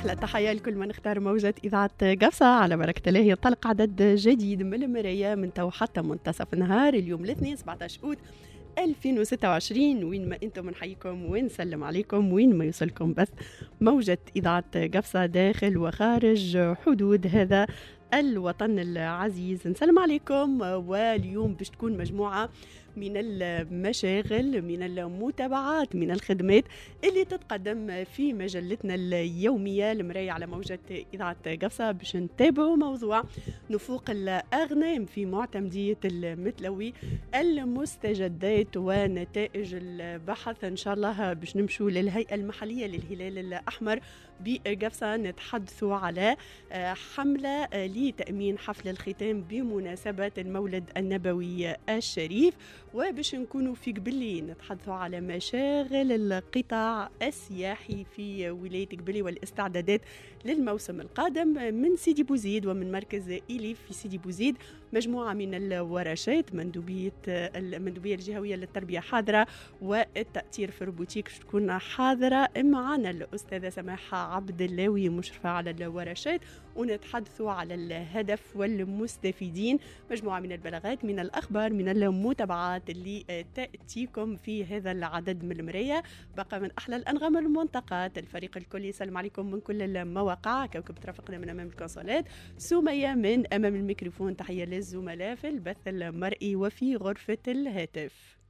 أحلى تحية لكل من اختار موجة إذاعة قفصة. على بركة الله ينطلق عدد جديد من المراية من تو حتى منتصف النهار اليوم الاثنين 17 أوت 2026. وين ما انتم نحييكم ونسلم عليكم وين ما يوصلكم بث موجة إذاعة قفصة داخل وخارج حدود هذا الوطن العزيز. نسلم عليكم. واليوم باش تكون مجموعة من المشاغل، من المتابعات، من الخدمات اللي تتقدم في مجلتنا اليومية المراية على موجة إذاعة قفصة باش نتابعوا موضوع نفوق الأغنام في معتمدية المتلوي، المستجدات ونتائج البحث. إن شاء الله باش نمشوا للهيئة المحلية للهلال الأحمر بقفصة نتحدثوا على حملة لتأمين حفل الختام بمناسبة المولد النبوي الشريف. وباش نكونوا في قبلي نتحدثوا على مشاغل القطاع السياحي في ولاية قبلي والاستعدادات للموسم القادم من سيدي بوزيد ومن مركز إليف في سيدي بوزيد. مجموعة من الورشات، المندوبية الجهوية للتربية حاضرة والتأثير في الروبوتيك تكون حاضرة. معنا الأستاذة سماحة عبد اللاوي مشرفة على الورشات، ونتحدثوا على الهدف والمستفيدين. مجموعة من البلاغات، من الأخبار، من المتابعات اللي تأتيكم في هذا العدد من المراية. بقى من أحلى الأنغام المنتقات. الفريق الكل يسلم عليكم من كل المواقع. كوكب ترافقنا من أمام الكونسولات، سمية من أمام الميكروفون. تحية للزملاء في البث المرئي وفي غرفة الهاتف.